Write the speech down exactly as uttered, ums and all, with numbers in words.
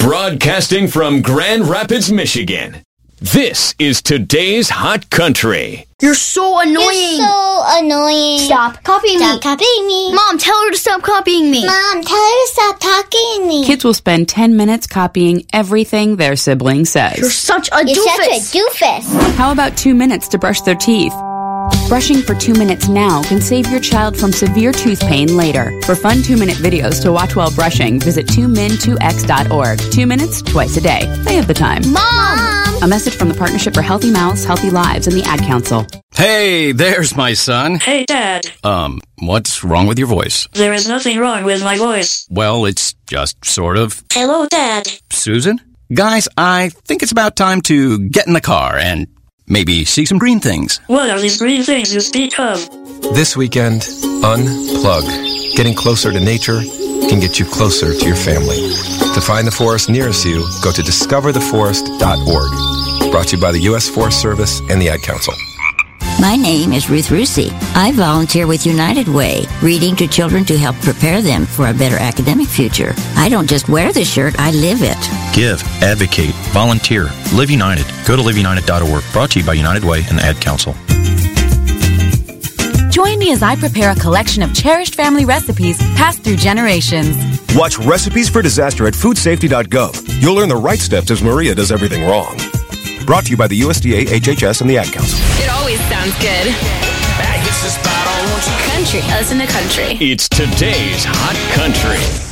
Broadcasting from Grand Rapids, Michigan. This is today's Hot Country. You're so annoying. You're so annoying. Stop copying Stop me. copying me. Mom, tell her to stop copying me. Mom, tell her to stop talking to me. Kids will spend ten minutes copying everything their sibling says. You're such a You're doofus. such a doofus. How about two minutes to brush their teeth? Brushing for two minutes now can save your child from severe tooth pain later. For fun two-minute videos to watch while brushing, visit two min two x dot org. Two minutes, twice a day. They have the time. Mom! A message from the Partnership for Healthy Mouths, Healthy Lives, and the Ad Council. Hey, there's my son. Hey, Dad. Um, what's wrong with your voice? There is nothing wrong with my voice. Well, it's just sort of. Hello, Dad. Susan? Guys, I think it's about time to get in the car and maybe see some green things. What are these green things you speak of? This weekend, unplug. Getting closer to nature can get you closer to your family. To find the forest nearest you, go to discover the forest dot org. Brought to you by the U S Forest Service and the Ad Council. My name is Ruth Rusi. I volunteer with United Way, reading to children to help prepare them for a better academic future. I don't just wear the shirt, I live it. Give, advocate, volunteer, Live United. Go to live united dot org. Brought to you by United Way and the Ad Council. Join me as I prepare a collection of cherished family recipes passed through generations. Watch Recipes for Disaster at food safety dot gov. You'll learn the right steps as Maria does everything wrong. Brought to you by the U S D A, H H S, and the Ad Council. It always sounds good. Country. Listen to country. It's today's Hot Country.